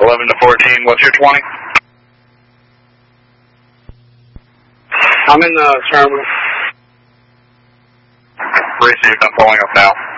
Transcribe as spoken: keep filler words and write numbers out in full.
eleven to fourteen, what's your twenty? I'm in the terminal. Received, I'm pulling up now.